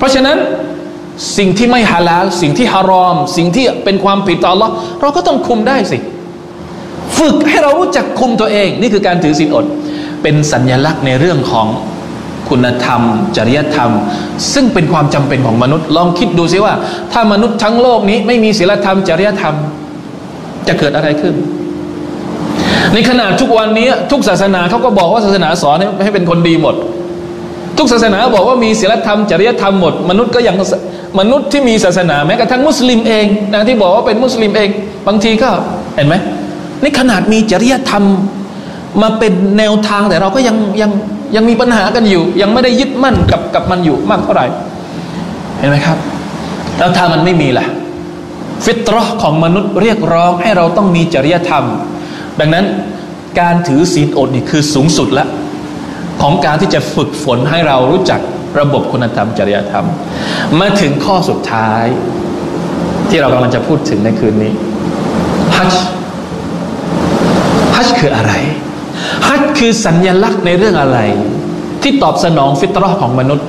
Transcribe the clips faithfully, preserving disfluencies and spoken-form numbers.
ราะฉะนั้นสิ่งที่ไม่ฮาลาลสิ่งที่ฮารอมสิ่งที่เป็นความผิดต่ออัลเลาะห์เราก็ต้องคุมได้สิฝึกให้เรารู้จักคุมตัวเองนี่คือการถือศีลอดเป็นสัญลักษณ์ในเรื่องของคุณธรรมจริยธรรมซึ่งเป็นความจำเป็นของมนุษย์ลองคิดดูสิว่าถ้ามนุษย์ทั้งโลกนี้ไม่มีศีลธรรมจริยธรรมจะเกิดอะไรขึ้นในขณะทุกวันนี้ทุกศาสนาเขาก็บอกว่าศาสนาสอนให้เป็นคนดีหมดทุกศาสนาบอกว่ามีศีลธรรมจริยธรรมหมดมนุษย์ก็ยังมนุษย์ที่มีศาสนาแม้กระทั่งมุสลิมเองนะที่บอกว่าเป็นมุสลิมเองบางทีก็เห็นไหมนี่ขนาดมีจริยธรรมมาเป็นแนวทางแต่เราก็ยังยังยังมีปัญหากันอยู่ยังไม่ได้ยึดมั่นกับกับมันอยู่มากเท่าไหร่เห็นไหมครับแล้วถ้ามันไม่มีล่ะฟิตเราะห์ของมนุษย์เรียกร้องให้เราต้องมีจริยธรรมดังนั้นการถือศีลอดนี่คือสูงสุดละของการที่จะฝึกฝนให้เรารู้จักระบบคุณธรรมจริยธรรมมาถึงข้อสุดท้ายที่เรากำลังจะพูดถึงในคืนนี้ฮัจญ์ฮัจญ์คืออะไรฮัจญ์คือสัญลักษณ์ในเรื่องอะไรที่ตอบสนองฟิตเราะห์ของมนุษย์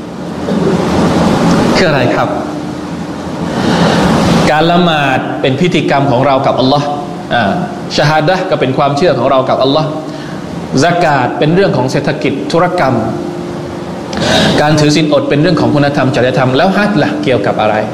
คืออะไรครับการละหมาดเป็นพิธีกรรมของเรากับอัลลอฮ์อ่าชะฮาดะห์ก็เป็นความเชื่อของเรากับอัลลอฮ์ซะกาตเป็นเรื่องของเศรษฐกิจธุรกรรมการถือศีลอดเป็นเรื่องของคุณธรรมจริยธรรมแล้วฮัจญ์ล่ะเกี่ยวกับอะไร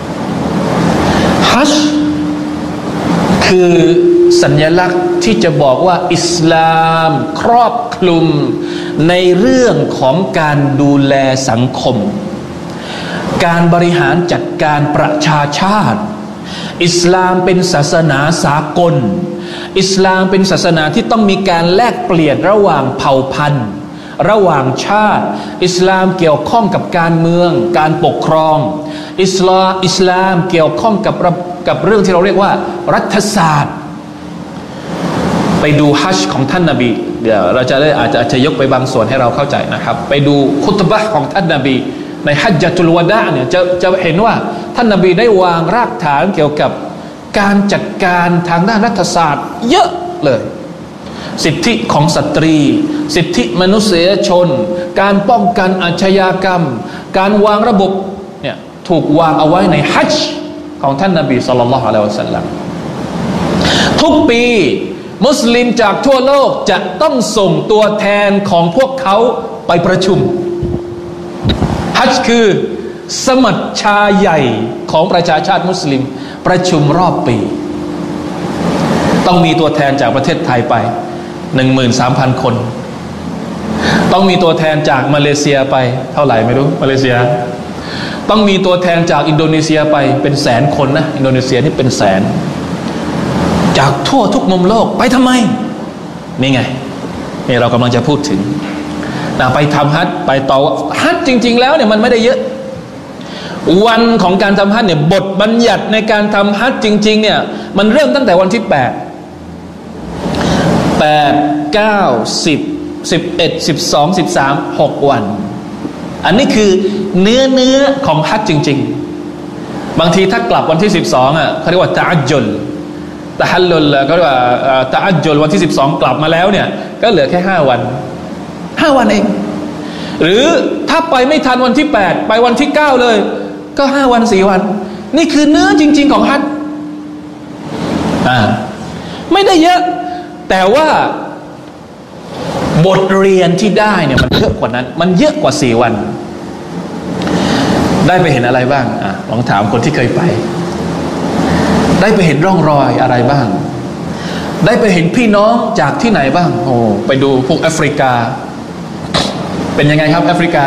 ฮัจญ์คือสัญลักษณ์ที่จะบอกว่าอิสลามครอบคลุมในเรื่องของการดูแลสังคมการบริหารจัดการประชาชาติอิสลามเป็นศาสนาสากลอิสลามเป็นศาสนาที่ต้องมีการแลกเปลี่ยนระหว่างเผ่าพันธุ์ระหว่างชาติอิสลามเกี่ยวข้องกับการเมืองการปกครองอิสลามอิสลามเกี่ยวข้องกับกับเรื่องที่เราเรียกว่ารัฐศาสตร์ไปดูฮัจญ์ของท่านนบีเดี๋ยวเราจะได้อาจจะจะยกไปบางส่วนให้เราเข้าใจนะครับไปดูคุตบะห์ของท่านนบีในฮัจญะตุลวะดะอ์เนี่ยจะจะเห็นว่าท่านนบีได้วางรากฐานเกี่ยวกับการจัดการทางด้านรัฐศาสตร์เยอะเลยสิทธิของสตรีสิทธิมนุษยชนการป้องกันอาชญากรรมการวางระบบเนี่ยถูกวางเอาไว้ในฮัจญ์ของท่านนบีศ็อลลัลลอฮุอะลัยฮิวะซัลลัมทุกปีมุสลิมจากทั่วโลกจะต้องส่งตัวแทนของพวกเขาไปประชุมฮัจญ์คือสมัชชาใหญ่ของประชาชาติมุสลิมประชุมรอบปีต้องมีตัวแทนจากประเทศไทยไป หนึ่งหมื่นสามพัน คนต้องมีตัวแทนจากมาเลเซียไปเท่าไหร่ไม่รู้มาเลเซียต้องมีตัวแทนจากอินโดนีเซียไปเป็นแสนคนนะอินโดนีเซียนี่เป็นแสนจากทั่วทุกมุมโลกไปทำไมนี่ไงนี่เรากำลังจะพูดถึงนะไปทำฮัจญ์ไปต่อฮัจญ์จริงๆแล้วเนี่ยมันไม่ได้เยอะวันของการทำฮัจญ์เนี่ยบทบัญญัติในการทำฮัจญ์จริงๆเนี่ยมันเริ่มตั้งแต่วันที่แปด แปด เก้า สิบ สิบเอ็ด สิบสอง สิบสาม หกวันอันนี้คือเนื้อเนื้อของฮัจญ์จริงๆบางทีถ้ากลับวันที่สิบสองอ่ะเขาเรียกว่าตะอัจญุลตะฮัลลุลก็เรียกว่าตะอัจญุลวันที่สิบสองกลับมาแล้วเนี่ยก็เหลือแค่ห้าวันห้าวันเองหรือถ้าไปไม่ทันวันที่แปดไปวันที่เก้าเลยก็ห้าวันสี่วันนี่คือเนื้อจริงๆของฮัจญ์อ่าไม่ได้เยอะแต่ว่าบทเรียนที่ได้เนี่ยมันเยอะกว่านั้นมันเยอะกว่าสี่วันได้ไปเห็นอะไรบ้างอ่ะลองถามคนที่เคยไปได้ไปเห็นร่องรอยอะไรบ้างได้ไปเห็นพี่น้องจากที่ไหนบ้างโอ้ไปดูพวกแอฟริกาเป็นยังไงครับแอฟริกา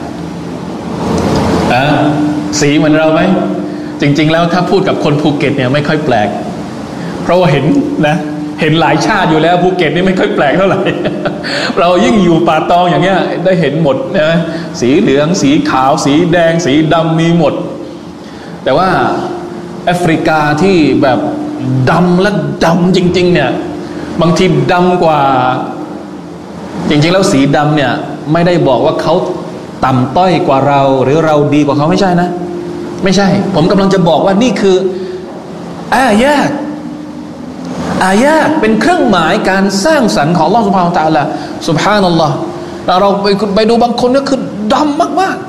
อ่ะสีเหมือนเราไหมจริงๆแล้วถ้าพูดกับคนภูเก็ตเนี่ยไม่ค่อยแปลกเพราะว่าเห็นนะเห็นหลายชาติอยู่แล้วภูเก็ตนี่ไม่ค่อยแปลกเท่าไหร่ เรายิ่งอยู่ป่าตองอย่างเงี้ยได้เห็นหมดนะสีเหลืองสีขาวสีแดงสีดำมีหมดแต่ว่าแอฟริกาที่แบบดำและดำจริงๆเนี่ยบางทีดำกว่าจริงๆแล้วสีดำเนี่ยไม่ได้บอกว่าเขาต่ำต้อยกว่าเราหรือเราดีกว่าเขาไม่ใช่นะไม่ใช่ผมกำลังจะบอกว่านี่คืออายะห์อายะห์เป็นเครื่องหมายการสร้างสรรค์ของอัลเลาะห์ซุบฮานะฮูวะตะอาลาซุบฮานัลลอฮ์เราไปไปดูบางคนก็คือดำมาก